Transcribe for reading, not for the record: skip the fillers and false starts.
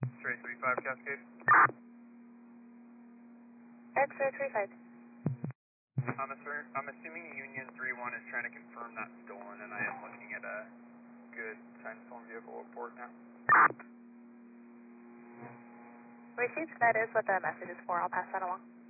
X-ray 35 Cascade. X-ray 35. I'm assuming Union 31 is trying to confirm that's stolen, and I am looking at a good sign stolen vehicle report now. Received, that is what the message is for. I'll pass that along.